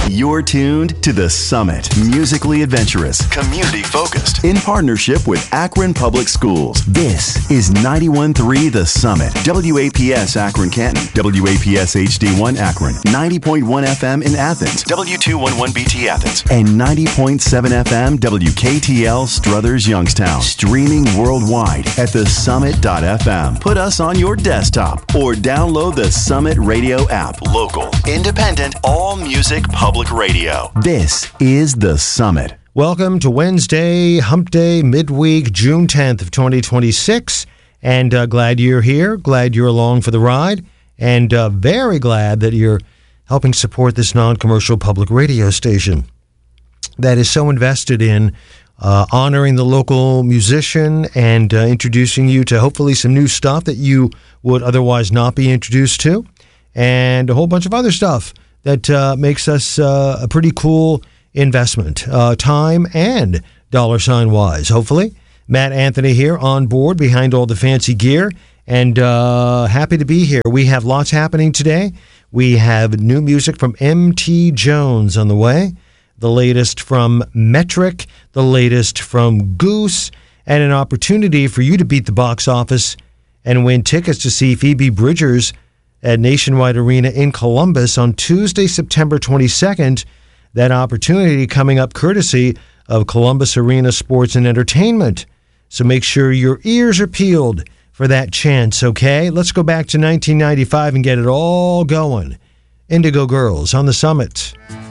You're tuned to The Summit. Musically adventurous, community-focused, in partnership with Akron Public Schools. This is 91.3 The Summit. WAPS Akron Canton, WAPS HD1 Akron, 90.1 FM in Athens, W211BT Athens, and 90.7 FM WKTL Struthers Youngstown. Streaming worldwide at thesummit.fm. Put us on your desktop or download the Summit Radio app. Local, independent, all music public radio. This is The Summit. Welcome to Wednesday, Hump Day, midweek, June 10th of 2026. And glad you're here. Glad you're along for the ride. And very glad that you're helping support this non-commercial public radio station that is so invested in honoring the local musician and introducing you to hopefully some new stuff that you would otherwise not be introduced to, and a whole bunch of other stuff that makes us a pretty cool investment, time and dollar sign wise, hopefully. Matt Anthony here on board behind all the fancy gear, and happy to be here. We have lots happening today. We have new music from M.T. Jones on the way, the latest from Metric, the latest from Goose, and an opportunity for you to beat the box office and win tickets to see Phoebe Bridgers at Nationwide Arena in Columbus on Tuesday, September 22nd. That opportunity coming up courtesy of Columbus Arena Sports and Entertainment. So make sure your ears are peeled for that chance, okay? Let's go back to 1995 and get it all going. Indigo Girls on the Summit.